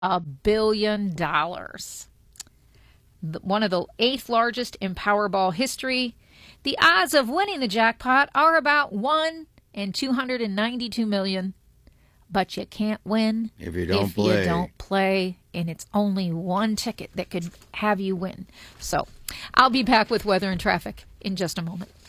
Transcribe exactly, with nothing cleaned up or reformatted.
A billion dollars. One of the eighth largest in Powerball history. The odds of winning the jackpot are about one in two hundred ninety-two million. But you can't win if you don't if play. you don't play, and it's only one ticket that could have you win. So I'll be back with weather and traffic in just a moment.